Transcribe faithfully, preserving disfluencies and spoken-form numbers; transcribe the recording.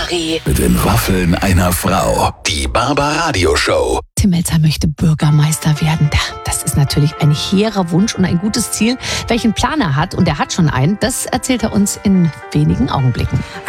Curry. Mit den Waffeln einer Frau. Die Barbaradio Show. Tim Melzer möchte Bürgermeister werden. Das ist natürlich ein hehrer Wunsch und ein gutes Ziel. Welchen Plan er hat, und er hat schon einen, das erzählt er uns in wenigen Augenblicken.